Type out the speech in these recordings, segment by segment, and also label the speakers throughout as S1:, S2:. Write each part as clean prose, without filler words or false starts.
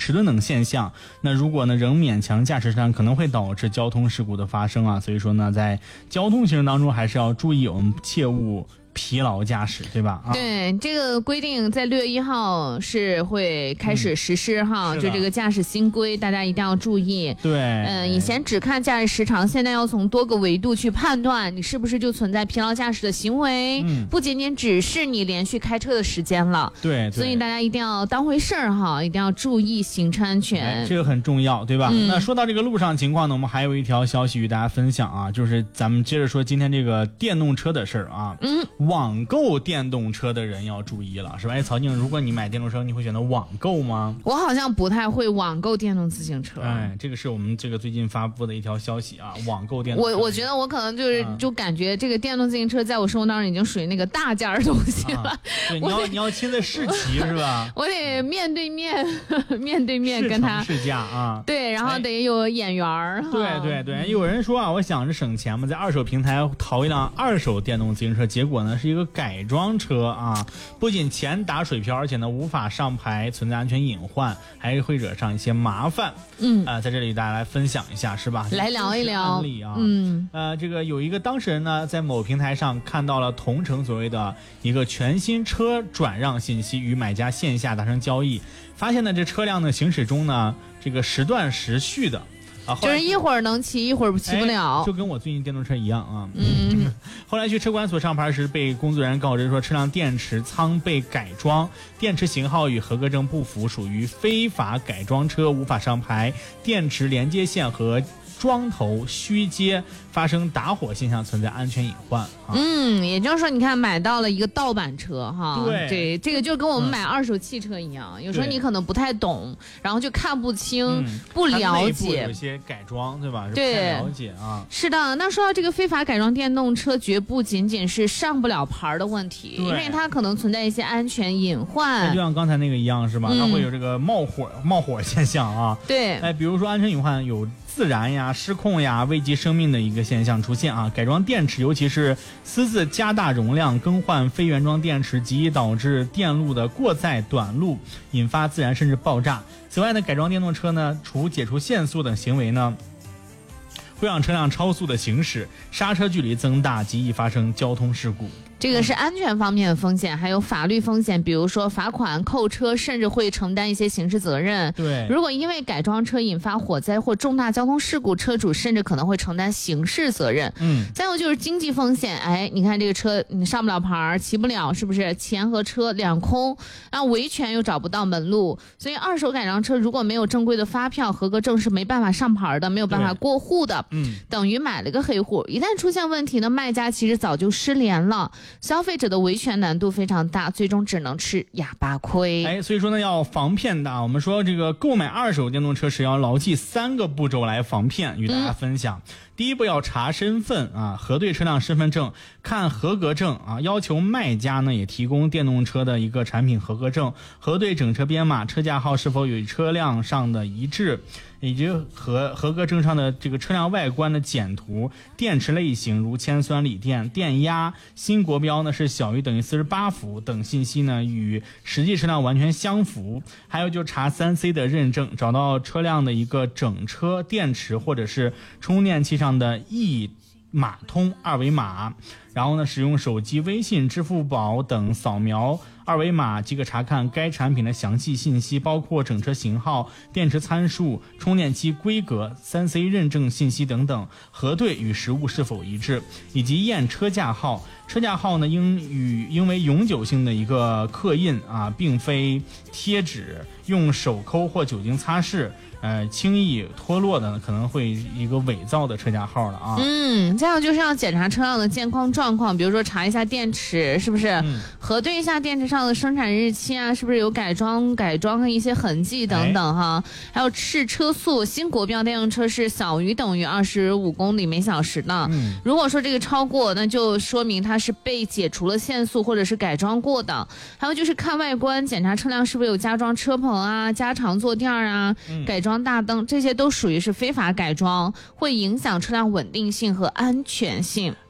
S1: 迟钝等现象。那如果呢仍勉强驾驶上，可能会导致交通事故的发生啊。所以说呢，在交通行驶当中还是要注意，我们切勿疲劳驾驶，对吧？
S2: 对，这个规定在6月1号是会开始实施哈，就这个驾驶新规，大家一定要注意。
S1: 对，
S2: 以前只看驾驶时长，现在要从多个维度去判断你是不是就存在疲劳驾驶的行为，不仅仅只是你连续开车的时间了。
S1: 对，
S2: 所以大家一定要当回事儿哈，一定要注意行车安全，
S1: 这个很重要，对吧？那说到这个路上情况呢，我们还有一条消息与大家分享啊，就是咱们接着说今天这个电动车的事儿啊。网购电动车的人要注意了，是吧？哎，曹静，如果你买电动车，你会选择网购吗？
S2: 我好像不太会网购电动自行车。
S1: 这个是我们这个最近发布的一条消息啊，网购电动车。
S2: 我觉得我可能就感觉这个电动自行车在我生活当中已经属于那个大件儿东西了。
S1: 对，你要亲自试骑是吧？
S2: 我得面对面跟他
S1: 试驾啊。
S2: 对，然后得有眼缘儿。
S1: 对，有人说啊，我想着省钱嘛，在二手平台淘一辆二手电动自行车，结果呢是一个改装车啊，不仅钱打水漂，而且呢无法上牌，存在安全隐患，还会惹上一些麻烦。在这里大家来分享一下，是吧？
S2: 来聊一聊
S1: 案例啊。这个有一个当事人呢，在某平台上看到了同城所谓的一个全新车转让信息，与买家线下达成交易，发现呢这车辆呢行驶中呢这个时断时续的。
S2: 就是一会儿能骑，一会儿骑不了，
S1: 就跟我最近电动车一样啊。后来去车管所上牌时，被工作人员告知说车辆电池舱被改装，电池型号与合格证不符，属于非法改装车，无法上牌，电池连接线和桩头虚接，发生打火现象，存在安全隐患啊。
S2: 也就是说，你看买到了一个盗版车哈，
S1: 对，
S2: 这个就跟我们买二手汽车一样，有时候你可能不太懂，然后就看不清、不了解，
S1: 有些改装对吧？
S2: 对，
S1: 不太了解啊。
S2: 是的，那说到这个非法改装电动车，绝不仅仅是上不了牌的问题，因为它可能存在一些安全隐患，
S1: 就像刚才那个一样，是吧？它会有这个冒火现象啊。
S2: 对，
S1: 比如说安全隐患有自燃呀、失控呀、危及生命的一个现象出现啊。改装电池，尤其是私自加大容量、更换非原装电池，极易导致电路的过载短路，引发自燃甚至爆炸。此外呢，改装电动车呢，除解除限速等行为呢，会让车辆超速的行驶，刹车距离增大，极易发生交通事故。
S2: 这个是安全方面的风险，还有法律风险，比如说罚款、扣车，甚至会承担一些刑事责任。
S1: 对，
S2: 如果因为改装车引发火灾或重大交通事故，车主甚至可能会承担刑事责任。再有就是经济风险，你看这个车你上不了牌，骑不了，是不是钱和车两空？然后维权又找不到门路，所以二手改装车如果没有正规的发票、合格证是没办法上牌的，没有办法过户的。等于买了个黑户。一旦出现问题呢，卖家其实早就失联了。消费者的维权难度非常大，最终只能吃哑巴亏。
S1: 所以说呢，要防骗的。我们说这个购买二手电动车时要牢记3个步骤来防骗，与大家分享。第一步要查身份啊，核对车辆身份证，看合格证啊，要求卖家呢也提供电动车的一个产品合格证，核对整车编码、车架号是否与车辆上的一致，以及合格证上的这个车辆外观的简图，电池类型如铅酸锂电，电压、新国标呢是小于等于48伏等信息呢与实际车辆完全相符。还有就查3C 的认证，找到车辆的一个整车电池或者是充电器上的一码通二维码，然后呢使用手机、微信、支付宝等扫描二维码即可查看该产品的详细信息，包括整车型号、电池参数、充电器规格、3C 认证信息等等，核对与实物是否一致，以及验车架号。车架号呢因为永久性的一个刻印啊，并非贴纸，用手抠或酒精擦拭轻易脱落的可能会一个伪造的车架号了啊。
S2: 这样就是要检查车辆的健康状况，比如说查一下电池是不是，核对一下电池上的生产日期啊，是不是有改装的一些痕迹等等哈。还有试车速，新国标电动车是小于等于25公里每小时的。如果说这个超过，那就说明它是被解除了限速或者是改装过的。还有就是看外观，检查车辆是不是有加装车棚啊、加长坐垫啊、改装大灯，这些都属于是非法改装，会影响车辆稳定性和安全性。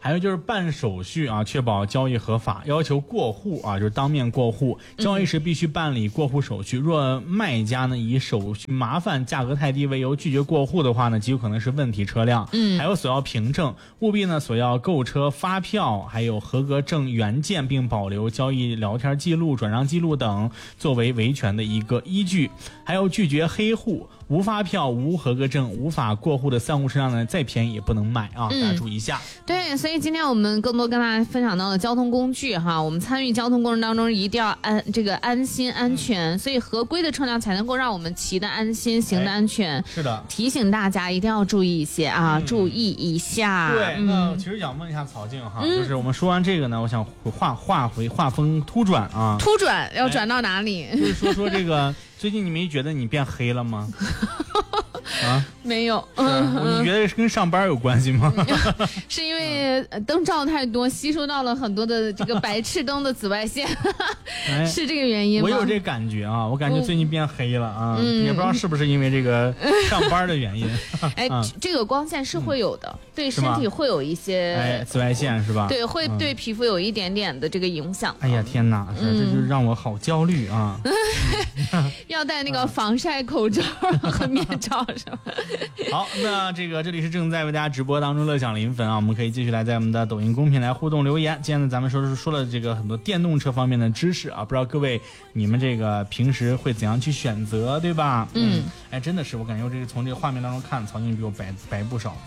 S1: 还有就是办手续啊，确保交易合法，要求过户啊，就是当面过户，交易时必须办理过户手续。若卖家呢以手续麻烦、价格太低为由拒绝过户的话呢，极有可能是问题车辆。还有索要凭证，务必呢索要购车发票，还有合格证原件，并保留交易聊天记录、转让记录等作为维权的一个依据。还有拒绝黑户。无发票、无合格证、无法过户的散户车辆呢，再便宜也不能买啊，大家注意一下。
S2: 对，所以今天我们更多跟大家分享到的交通工具哈，我们参与交通过程当中一定要安心安全，所以合规的车辆才能够让我们骑得安心、行得安全。
S1: 是的，
S2: 提醒大家一定要注意一些啊，注意一下。
S1: 对，那其实想问一下曹静哈，就是我们说完这个呢，我想画风突转啊，
S2: 突转要转到哪里？
S1: 就是说这个。最近你没觉得你变黑了吗？啊，
S2: 没有。
S1: 你觉得是跟上班有关系吗？
S2: 是因为灯照太多，吸收到了很多的这个白炽灯的紫外线，是这个原因吗？
S1: 我有这感觉啊，我感觉最近变黑了啊，也不知道是不是因为这个上班的原因。
S2: 哎，这个光线是会有的，对身体会有一些
S1: 紫外线是吧？
S2: 对，会对皮肤有一点点的这个影响。
S1: 哎呀天哪，这就让我好焦虑啊！
S2: 要戴那个防晒口罩和面罩是吧？
S1: 好，那这里是正在为大家直播当中乐享临粉啊，我们可以继续来在我们的抖音公屏来互动留言。今天呢，咱们说了这个很多电动车方面的知识啊，不知道各位你们这个平时会怎样去选择，对吧？哎，真的是我感觉从这个画面当中看，曹静比我白不少。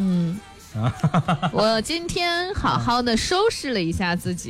S2: 我今天好好的收拾了一下自己，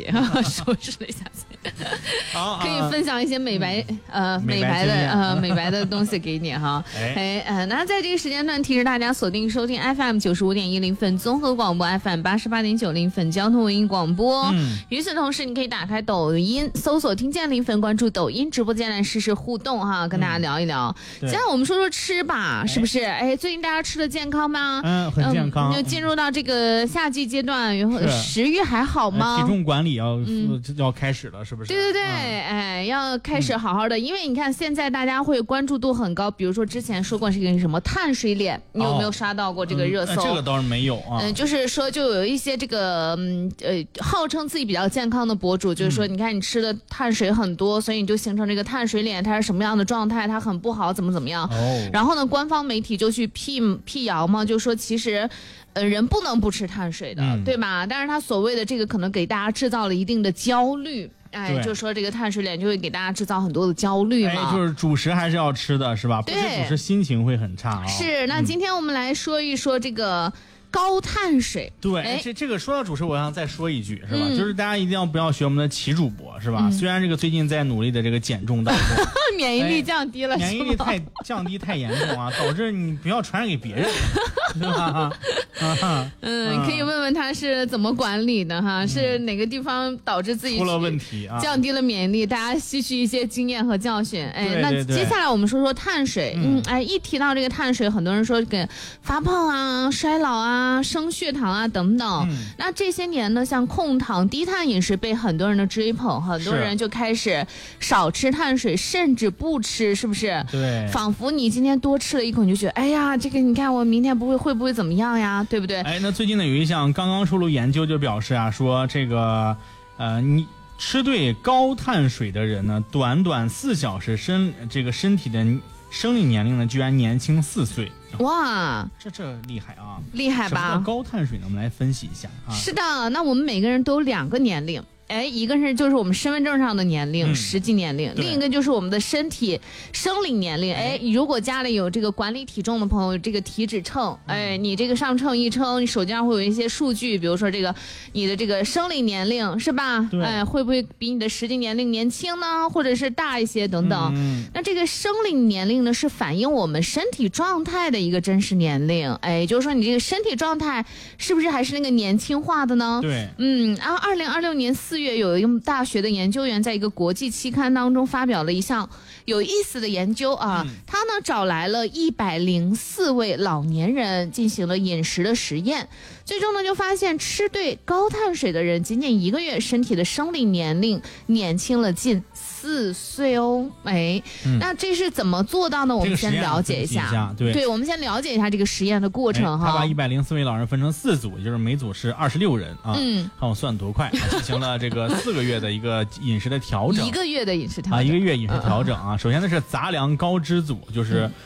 S2: 好，可以分享一些美白的东西给你哈。那在这个时间段提示大家锁定收听 FM 95.1临粉综合广播 FM 88.9临粉交通文艺广播。与此同时，你可以打开抖音搜索听见临粉，关注抖音直播间来实时互动哈，跟大家聊一聊。接下来我们说吃吧，是不是？最近大家吃的健康吗？
S1: 很健康。
S2: 就进入到这个夏季阶段，食欲还好吗？
S1: 体重管理要开始了，是不是？
S2: 对，要开始好好的，因为你看现在大家会关注度很高，比如说之前说过是个什么碳水脸，你有没有刷到过这个热搜？
S1: 这个倒是没有啊。
S2: 就是说就有一些这个号称自己比较健康的博主，就是说你看你吃的碳水很多，所以你就形成这个碳水脸，它是什么样的状态？它很不好，怎么样？然后呢，官方媒体就去辟谣嘛，就说其实。人不能不吃碳水的，对吧？但是他所谓的这个可能给大家制造了一定的焦虑，就说这个碳水脸就会给大家制造很多的焦虑嘛。
S1: 就是主食还是要吃的，是吧？不吃主食心情会很差啊。
S2: 是，那今天我们来说一说这个。高碳水，
S1: 对，这个说到主食，我想再说一句，是吧？就是大家一定不要学我们的齐主播，是吧？虽然这个最近在努力的这个减重当中，
S2: 免疫力降低了，
S1: 免疫力降低太严重啊，导致你不要传染给别人，对吧？
S2: 可以问问他是怎么管理的哈？是哪个地方导致自己
S1: 出了问题啊？
S2: 降低了免疫力，大家吸取一些经验和教训。那接下来我们说说碳水。一提到这个碳水，很多人说给发胖啊、衰老啊。升血糖啊等等，那这些年呢，像控糖低碳饮食被很多人的追捧，很多人就开始少吃碳水，甚至不吃，是不是？
S1: 对，
S2: 仿佛你今天多吃了一口，你就觉得，哎呀，这个你看我明天会不会怎么样呀？对不对？
S1: 那最近呢有一项刚刚出炉研究就表示啊，说这个你吃对高碳水的人呢，短4小时身体的生理年龄呢，居然年轻4岁。
S2: 哇，
S1: 这厉害啊！
S2: 厉害吧？
S1: 什么叫高碳水呢？我们来分析一下啊。
S2: 是的，那我们每个人都有2个年龄。一个是就是我们身份证上的年龄，实际年龄，另一个就是我们的身体生理年龄。如果家里有这个管理体重的朋友，这个体脂秤，你这个上秤一称，你手机上会有一些数据，比如说这个你的这个生理年龄是吧？会不会比你的实际年龄年轻呢？或者是大一些等等？那这个生理年龄呢，是反映我们身体状态的一个真实年龄。就是说你这个身体状态是不是还是那个年轻化的呢？
S1: 对，
S2: 然后2026年4月有一个大学的研究员在一个国际期刊当中发表了一项有意思的研究啊，他呢找来了104位老年人进行了饮食的实验，最终呢就发现吃对高碳水的人仅仅1个月，身体的生理年龄年轻了近 4岁哦。哎，那这是怎么做到呢？我们先了解一下。对，我们先了解一下这个实验的过程哈。
S1: 他把104位老人分成4组，也就是每组是26人啊。看我算多快，进行了这个4个月的一个饮食的调整。
S2: 1个月的饮食调整
S1: 1个月饮食调整啊。首先呢是杂粮高脂组，就是